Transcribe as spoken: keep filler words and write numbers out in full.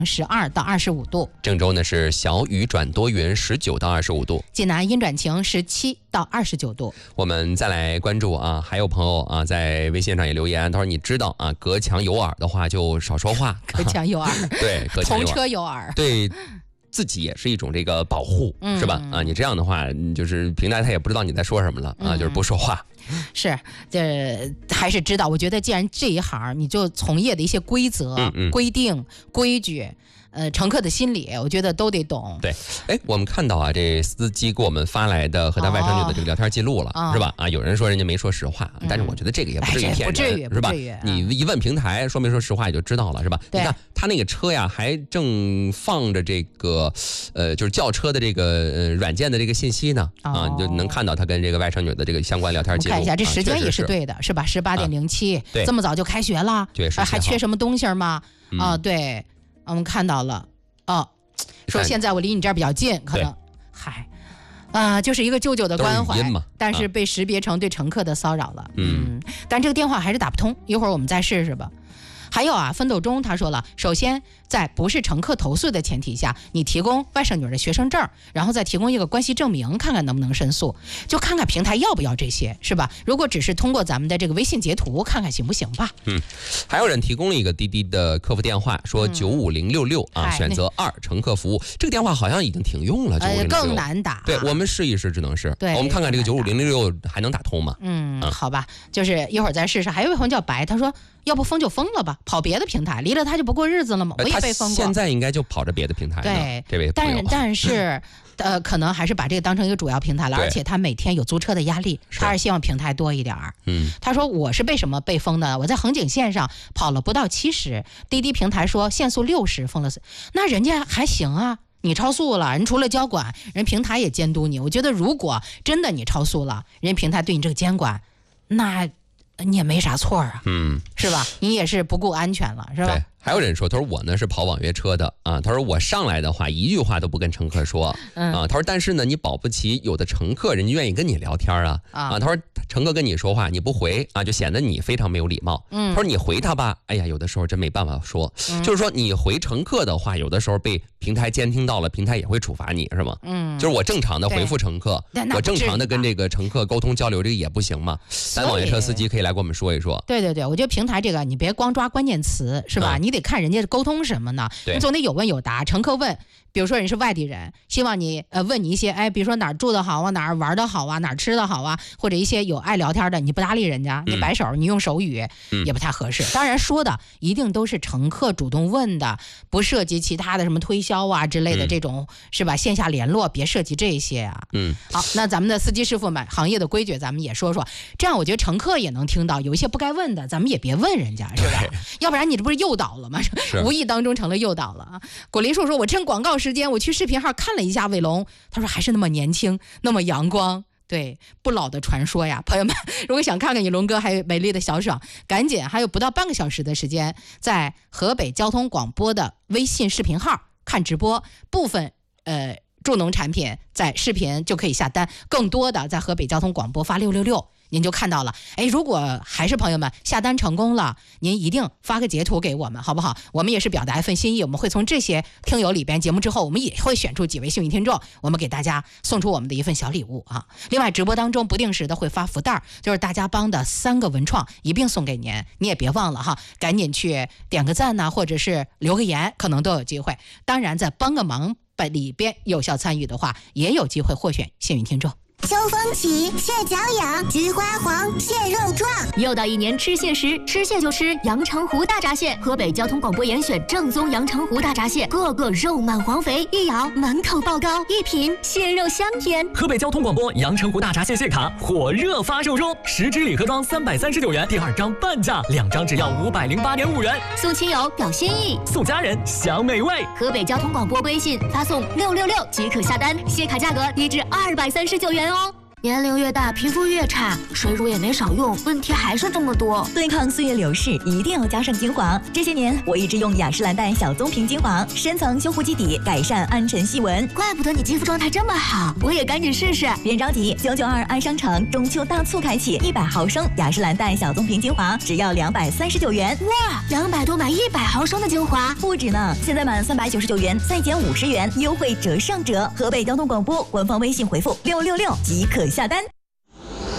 十二到二十五度， 郑州呢是小雨转多云，十九到二十五度， 济南阴转晴，十七到二十九度。 我们再来关注啊，还有朋友啊在微信上也留言，他说你知道啊，隔墙有耳的话就少说话， 隔墙有耳， 对，隔墙有耳， 同车有耳， 对。自己也是一种这个保护，嗯、是吧？啊，你这样的话，就是平台他也不知道你在说什么了、嗯、啊，就是不说话。 是，这还是知道。我觉得既然这一行，你就从业的一些规则、嗯嗯、规定、规矩。呃，乘客的心理，我觉得都得懂。 对，哎，我们看到啊，这司机给我们发来的和他外甥女的这个聊天记录了，哦、是吧？啊，有人说人家没说实话，嗯、但是我觉得这个也不至于骗人， 不至于， 是吧？ 啊、 你一问平台，说没说实话也就知道了，是吧？你看他那个车呀，还正放着这个，呃，就是叫车的这个呃软件的这个信息呢，哦、啊，你就能看到他跟这个外甥女的这个相关聊天记录。 看一下，这时间也是对的， 啊、 是吧？十八点零七，这么早就开学了， 对， 还缺什么东西吗？ 嗯、 啊，对，我们看到了。哦，说现在我离你这儿比较近，可能，嗨，啊、呃，就是一个舅舅的关怀，但是被识别成对乘客的骚扰了。嗯, 嗯，但这个电话还是打不通，一会儿我们再试试吧。还有啊，奋斗中他说了，首先在不是乘客投诉的前提下，你提供外甥女的学生证，然后再提供一个关系证明，看看能不能申诉，就看看平台要不要这些，是吧？如果只是通过咱们的这个微信截图，看看行不行吧。 嗯，还有人提供了一个滴滴的客服电话，说九五零六六啊， 嗯、 选择二乘客服务。这个电话好像已经停用了， 呃，更难打。 对，我们试一试，只能是。 对， 我们看看这个九五零六六还能打通吗？ 嗯，嗯好吧，就是一会儿再试试。还有一位朋友叫白，他说。要不封就封了吧，跑别的平台，离了他就不过日子了吗？我也被封过。 他现在应该就跑着别的平台呢。 对， 这位朋友。 但但是，呃，可能还是把这个当成一个主要平台了，而且他每天有租车的压力，他是希望平台多一点儿。 嗯， 他说我是被什么被封的？我在横景线上跑了不到七十，滴滴平台说限速六十，封了，那人家还行啊。你超速了，人除了交管，人平台也监督你。我觉得如果真的你超速了，人平台对你这个监管，那。你也没啥错啊， 嗯， 是吧？你也是不顾安全了，是吧？ 对，还有人说，他说我呢是跑网约车的啊，他说我上来的话一句话都不跟乘客说，嗯、啊，他说但是呢，你保不齐有的乘客人家愿意跟你聊天啊，啊，啊他说乘客跟你说话你不回啊，就显得你非常没有礼貌。嗯，他说你回他吧，哎呀，有的时候真没办法说，嗯、就是说你回乘客的话，有的时候被平台监听到了，平台也会处罚你，是吗？嗯，就是我正常的回复乘客，我正常的跟这个乘客沟通交流，这个也不行吗？咱网约车司机可以来跟我们说一说。 对对对，我觉得平台这个你别光抓关键词，是吧？嗯、你得看人家沟通什么呢？你总得有问有答。乘客问，比如说人是外地人，希望你呃问你一些，哎，比如说哪儿住的好啊，哪儿玩的好啊，哪儿吃的好啊，或者一些有爱聊天的，你不搭理人家，你摆手，嗯、你用手语、嗯、也不太合适。当然说的一定都是乘客主动问的，不涉及其他的什么推销啊之类的这种，嗯、是吧？线下联络别涉及这些啊。嗯，好，那咱们的司机师傅们行业的规矩咱们也说说，这样我觉得乘客也能听到，有一些不该问的咱们也别问人家，是吧？要不然你这不是诱导了吗？无意当中成了诱导了啊！果林树说，我趁广告时间我去视频号看了一下卫龙，他说还是那么年轻，那么阳光。对，不老的传说呀，朋友们，如果想看看你龙哥还有美丽的小爽，赶紧还有不到半个小时的时间，在河北交通广播的微信视频号看直播，部分呃助农产品在视频就可以下单，更多的在河北交通广播发六六六。您就看到了，哎，如果还是朋友们下单成功了，您一定发个截图给我们，好不好？我们也是表达一份心意，我们会从这些听友里边节目之后，我们也会选出几位幸运听众，我们给大家送出我们的一份小礼物啊。另外，直播当中不定时的会发福袋，就是大家帮的三个文创一并送给您，你也别忘了哈，赶紧去点个赞呐、啊，或者是留个言，可能都有机会。当然，在帮个忙里边有效参与的话，也有机会获选幸运听众。 秋风起，蟹脚痒，菊花黄，蟹肉壮。 又到一年吃蟹时，吃蟹就吃阳澄湖大闸蟹。河北交通广播严选正宗阳澄湖大闸蟹，个个肉满黄肥，一咬满口爆膏，一品蟹肉香甜。 河北交通广播阳澄湖大闸蟹蟹卡火热发售中，十支礼盒装三百三十九元，第二张半价，两张只要五百零八点五元。 送亲友表心意， 送家人享美味。 河北交通广播微信发送六六六即可下单，蟹卡价格低至二百三十九元哦。 年龄越大，皮肤越差，水乳也没少用，问题还是这么多。 对抗岁月流逝，一定要加上精华。这些年我一直用雅诗兰黛小棕瓶精华，深层修护基底，改善暗沉细纹。 怪不得你肌肤状态这么好，我也赶紧试试。 别着急，九九二爱商城中秋大促开启，一百毫升雅诗兰黛小棕瓶精华只要两百三十九元。 哇，两百多买一百毫升的精华， 不止呢！现在满三百九十九元再减五十元，优惠折上折。河北交通广播官方微信回复六六六即可下单。